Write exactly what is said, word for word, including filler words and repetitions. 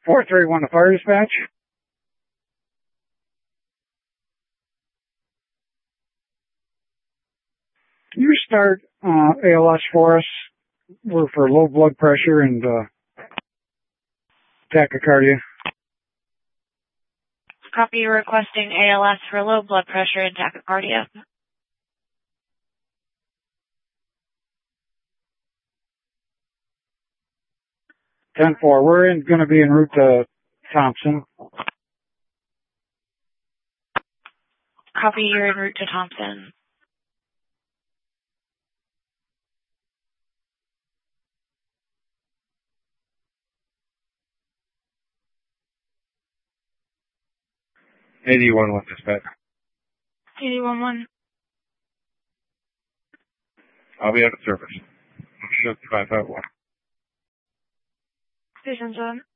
four three one to fire dispatch. Can you start uh, A L S for us? We're for low blood pressure and uh, tachycardia. Copy, you're requesting A L S for low blood pressure and tachycardia. ten four, we're in, going to be en route to Thompson. Copy, you're en route to Thompson. eighty-one one dispatch. eighty-one one. I'll be out of service. five five one. Station seven.